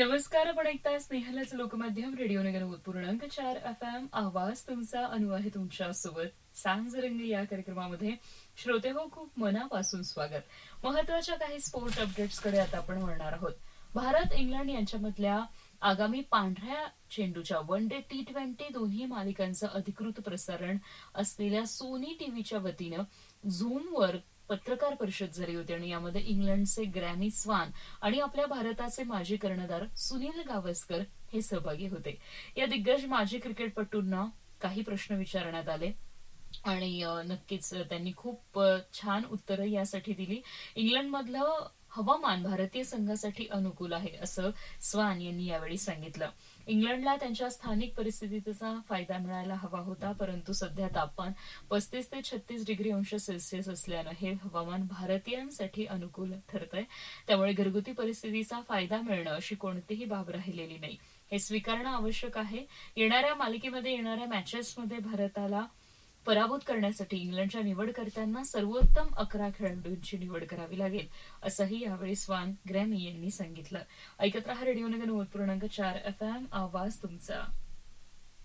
नमस्कार. आपण ऐकताय स्नेहलच लोकमाध्यम रेडिओ नगर 90.4 FM. आवाज तुमचा अनु आहे तुमच्या सोबत. सांजरंगी या कार्यक्रमामध्ये श्रोते हो खूप मनापासून स्वागत. महत्वाच्या काही स्पोर्ट अपडेट्सकडे आता आपण वळणार आहोत. भारत इंग्लंड यांच्यामधल्या आगामी पांढऱ्या चेंडूच्या वन डे T20 दोन्ही मालिकांचं अधिकृत प्रसारण असलेल्या सोनी टीव्हीच्या वतीनं झूमवर पत्रकार परिषद झाली होती आणि यामध्ये इंग्लंडचे ग्रॅमी स्वान आणि आपल्या भारताचे माजी कर्णधार सुनील गावस्कर हे सहभागी होते. या दिग्गज माजी क्रिकेटपटूंना काही प्रश्न विचारण्यात आले आणि नक्कीच त्यांनी खूप छान उत्तरं यासाठी दिली. इंग्लंडमधलं हवामान भारतीय संघासाठी अनुकूल आहे असं स्वान यांनी यावेळी सांगितलं. इंग्लंडला त्यांच्या स्थानिक परिस्थितीचा फायदा मिळायला हवा होता, परंतु सध्या तापमान 35 ते 36 डिग्री अंश सेल्सिअस असल्यानं हे हवामान भारतीयांसाठी अनुकूल ठरतंय. त्यामुळे घरगुती परिस्थितीचा फायदा मिळणं अशी कोणतीही बाब राहिलेली नाही. हे स्वीकारणं आवश्यक आहे. येणाऱ्या मालिकेमध्ये येणाऱ्या मॅचेसमध्ये भारताला पराभूत करण्यासाठी इंग्लंडच्या निवडकर्त्यांना सर्वोत्तम 11 खेळाडूंची निवड करावी लागेल असंही यावेळी स्वान ग्रॅमी यांनी सांगितलं. ऐकत रहा रेडिओ नगर 90.4 FM. आवाज तुमचा.